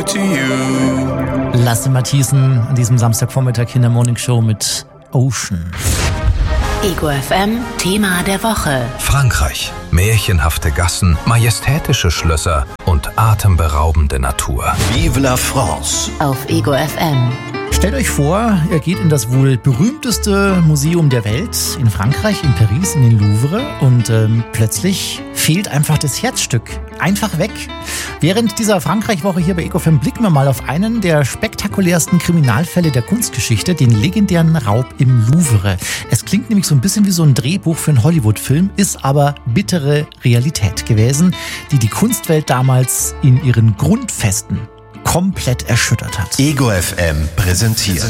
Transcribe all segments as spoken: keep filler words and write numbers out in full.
closer to you. Lasse Matthiessen an diesem Samstagvormittag hier in der Morning Show mit Ocean. Ego F M, Thema der Woche. Frankreich. Märchenhafte Gassen, majestätische Schlösser und atemberaubende Natur. Vive la France. Auf Ego F M. Stellt euch vor, ihr geht in das wohl berühmteste Museum der Welt in Frankreich, in Paris, in den Louvre und ähm, plötzlich fehlt einfach das Herzstück. Einfach weg. Während dieser Frankreich-Woche hier bei Ego F M blicken wir mal auf einen der spektakulärsten Kriminalfälle der Kunstgeschichte, den legendären Raub im Louvre. Es klingt nämlich so ein bisschen wie so ein Drehbuch für einen Hollywood-Film, ist aber bittere Realität gewesen, die die Kunstwelt damals in ihren Grundfesten komplett erschüttert hat. Ego F M präsentiert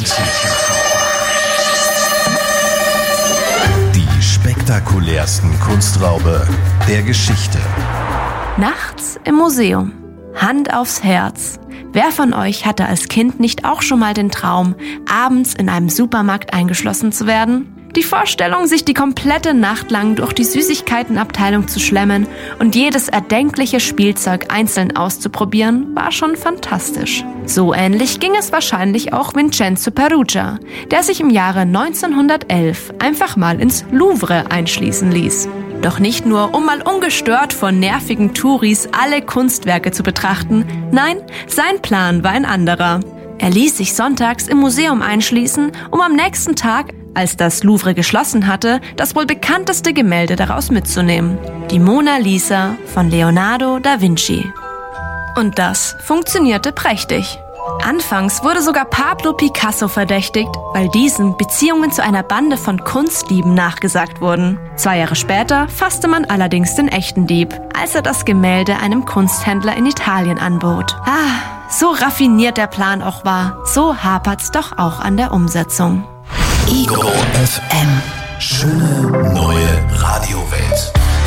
die spektakulärsten Kunstraube der Geschichte. Nachts im Museum. Hand aufs Herz. Wer von euch hatte als Kind nicht auch schon mal den Traum, abends in einem Supermarkt eingeschlossen zu werden? Die Vorstellung, sich die komplette Nacht lang durch die Süßigkeitenabteilung zu schlemmen und jedes erdenkliche Spielzeug einzeln auszuprobieren, war schon fantastisch. So ähnlich ging es wahrscheinlich auch Vincenzo Peruggia, der sich im Jahre neunzehnhundertelf einfach mal ins Louvre einschließen ließ. Doch nicht nur, um mal ungestört von nervigen Touris alle Kunstwerke zu betrachten, nein, sein Plan war ein anderer. Er ließ sich sonntags im Museum einschließen, um am nächsten Tag, als das Louvre geschlossen hatte, das wohl bekannteste Gemälde daraus mitzunehmen. Die Mona Lisa von Leonardo da Vinci. Und das funktionierte prächtig. Anfangs wurde sogar Pablo Picasso verdächtigt, weil diesen Beziehungen zu einer Bande von Kunstdieben nachgesagt wurden. Zwei Jahre später fasste man allerdings den echten Dieb, als er das Gemälde einem Kunsthändler in Italien anbot. Ah, so raffiniert der Plan auch war, so hapert's doch auch an der Umsetzung. Ego F M. Schöne